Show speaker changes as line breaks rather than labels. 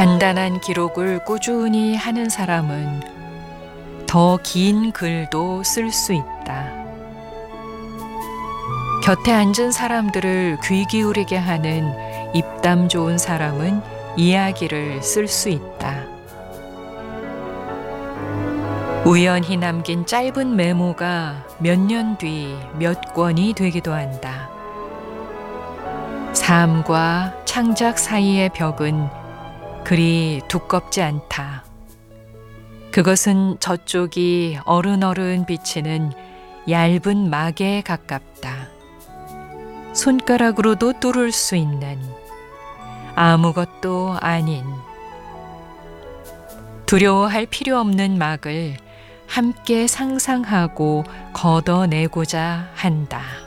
간단한 기록을 꾸준히 하는 사람은 더 긴 글도 쓸 수 있다. 곁에 앉은 사람들을 귀 기울이게 하는 입담 좋은 사람은 이야기를 쓸 수 있다. 우연히 남긴 짧은 메모가 몇 년 뒤 몇 권이 되기도 한다. 삶과 창작 사이의 벽은 그리 두껍지 않다. 그것은 저쪽이 어른어른 비치는 얇은 막에 가깝다. 손가락으로도 뚫을 수 있는 아무것도 아닌 두려워할 필요 없는 막을 함께 상상하고 걷어내고자 한다.